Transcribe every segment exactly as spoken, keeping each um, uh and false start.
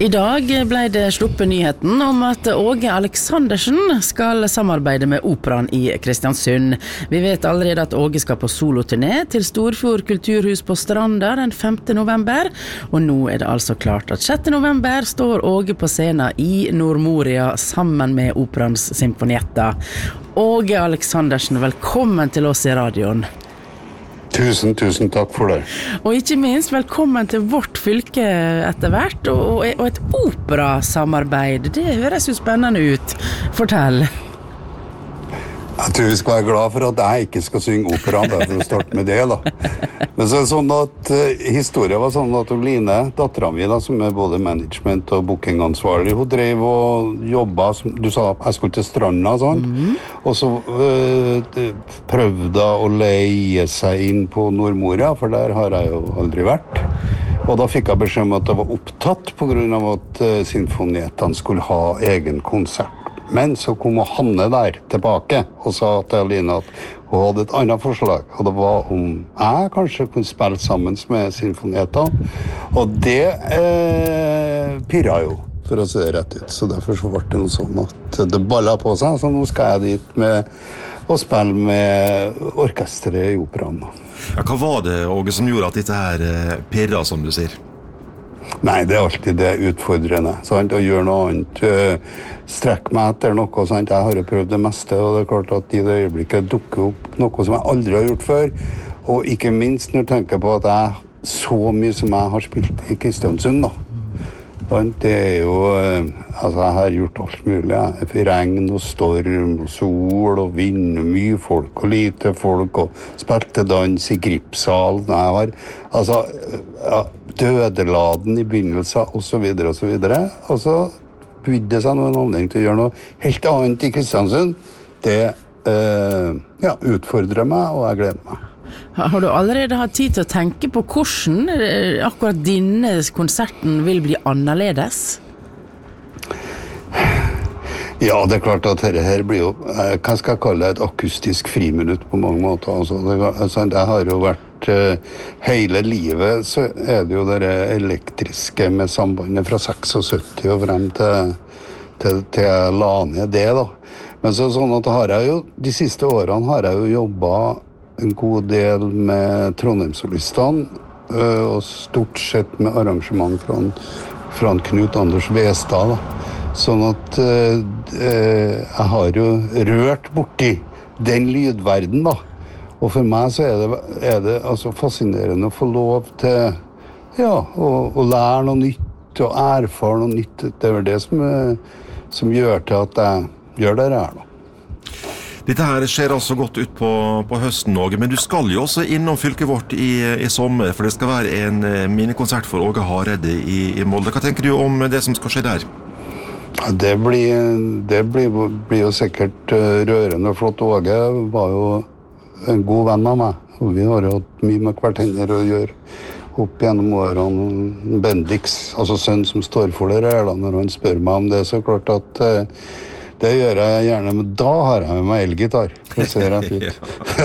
I dag ble det sluppet nyheten om at Åge Aleksandersen skal samarbeide med Operaen i Kristiansund. Vi vet allerede at Åge skal på soloturné til Storfjord kulturhus på Stranda den femte november, og nå er det altså klart at sjette november står Åge på scenen i Nordmoria sammen med Operaens symfonietta. Åge Aleksandersen, velkommen til oss i radioen. Tusen, tusen takk for det. Og ikke minst velkommen til vårt fylke etter hvert, og, og et operasamarbeid. Det høres jo spennende ut. Fortell. Jeg tror vi skal være glad for at jeg ikke skal synge opera, bare for å starte med det da. Men så er det sånn at uh, historien var sånn at Line, datteren min da, som er både management og bookingansvarlig, hun drev og jobbet, som du sa, jeg skulle til Stranda sånn, mm-hmm. og så uh, prøvde å leie seg inn på Nordmoria, for der har jeg jo aldri vært. Og da fikk jeg beskjed om at jeg var opptatt på grunn av at uh, symfoniettene skulle ha egen konsert. Men så kom Hanne der tilbake og sa til Aline at hun hadde et annet forslag, og det var om jeg kanskje kunne spille sammen med symfonietta. Og det eh, pirret jo, for å se det rett ut. Så derfor så ble det noe sånn at det ballet på seg, så nå skal jeg dit med å spille med orkestret i Operaen. Ja, hva var det, Åge, som gjorde at dette her eh, pirret, som du sier? Nei, det er alltid det utfordrende, sant? Å gjøre noe annet, uh, strekke meg etter noe, sant? Jeg har jo prøvd det meste, og det er klart at i det øyeblikket dukker opp noe som jeg aldri har gjort før, og ikke minst når jeg tenker på at jeg så mye som jeg har spilt i Kristiansund, da. Det er jo, uh, altså jeg har gjort alt mulig, jeg. Regn og storm og sol og vind og mye folk og lite folk og spilte dans i gripsalen. Jeg har, altså, ja, dødeladen i begynnelsen og så videre og så videre. Og så bydde det seg noen anledning til å gjøre noe helt annet i Kristiansund. Det uh, ja, utfordrer meg, og jeg gleder meg. Har du allerede hatt tid til å tenke på hvordan akkurat denne konserten vil bli annerledes? Ja, det er klart at dette her blir jo, hva skal jeg kalle det, et akustisk friminutt på mange måter. Altså, det, altså, det har jo vært uh, hele livet, så er det jo det elektriske med sambandet fra syttiseks og frem til, til, til jeg la ned det da. Men så sånn at har jeg jo, de siste årene har jeg jo jobbet en god del med Trondheimsolistene, og stort sett med arrangement fra, fra Knut Anders Westad. Da. Sånn at eh, jeg har jo rørt borti den lydverden, da. Og for meg så er det, er det altså fascinerende å få lov til ja, å, å lære noe nytt og erfare noe nytt. Det er vel det som, som gjør til at jeg gjør det her, da. Dette her skjer altså godt ut på, på høsten, Åge, men du skal jo også innom fylket vårt i, i sommer, for det skal være en minikonsert for Åge Hareide i, i Molde. Hva tenker du om det som skal skje der? Ja, det blir, det blir, blir jo sikkert rørende og flott. Åge var jo en god venn av meg, og vi har jo hatt mye med hverandre å gjøre opp gjennom årene. Bendix, altså sønn som står for det her, da, når han spør meg om det, så klart at det gjør jeg gjerne, men da har jeg med meg elgitar. Det ser rett ut.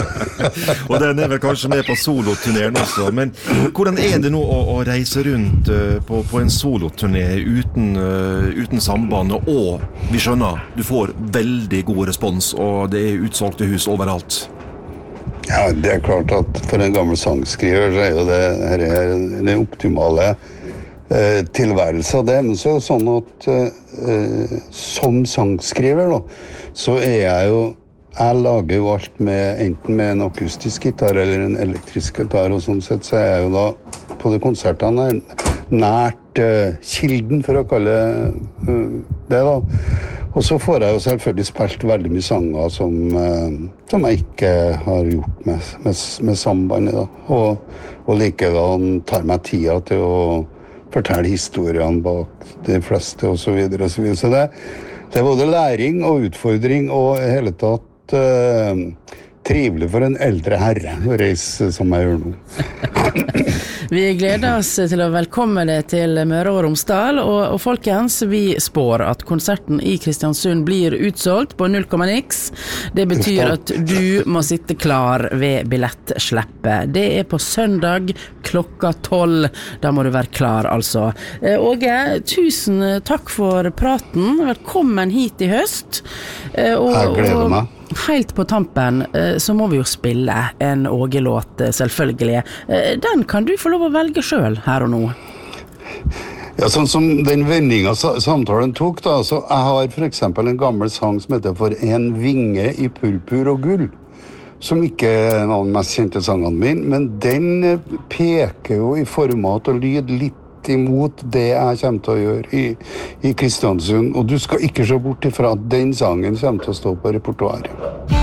Og den er vel kanskje med på soloturneren også, men hvordan er det nå å, å reise rundt uh, på, på en soloturné uten, uh, uten samband, og vi skjønner, du får veldig god respons, og det er utsolgte hus overalt? Ja, det er klart at for en gammel sangskriver så er jo det her er den optimale eh, tilværelse av det, men så er det sånn at eh, som sangskriver da, så er jeg jo, jeg lager jo alt med, enten med en akustisk gitar eller en elektrisk gitar, og sånn sett så er jeg jo da på de konsertene nært eh, kilden, for å kalle uh, det da. Og så får jeg jo selvfølgelig spilt veldig mye sanger som, eh, som jeg ikke har gjort med, med, med sambandet da. Og, og likedan tar meg tida til å fortelle historiene bak de fleste og så videre og så videre. Så det, det er både læring og utfordring og i hele tatt eh, trivelig for en eldre herre å reise som jeg gjør nå. Vi gleder oss til å velkomme deg til Møre og Romsdal, og, og folkens, vi spår at konserten i Kristiansund blir utsolgt på null komma niks. Det betyr at du må sitte klar ved billettsleppet. Det er på søndag klokka tolv. Da må du være klar, altså. Eh, Åge, tusen takk for praten. Velkommen hit i høst. Eh, og, jeg gleder meg. Helt på tampen så må vi jo spille en Åge-låt, selvfølgelig. Den kan du få lov å velge selv her og nå. Ja, sånn som den vendingen samtalen tok da, så jeg har for eksempel en gammel sang som heter For en vinge i purpur og gull, som ikke er en av de mest kjente sangene mine, men den peker jo i format og lyd litt imot det jeg kommer til å gjøre i, i Kristiansund, og du skal ikke se bort ifra at den sangen kommer til å stå på repertoaret.